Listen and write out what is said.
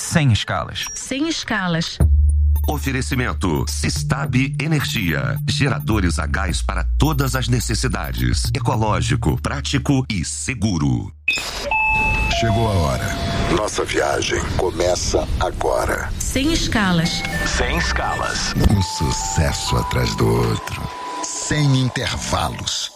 Sem escalas. Sem escalas. Oferecimento Sistab Energia. Geradores a gás para todas as necessidades. Ecológico, prático e seguro. Chegou a hora. Nossa viagem começa agora. Sem escalas. Sem escalas. Um sucesso atrás do outro. Sem intervalos.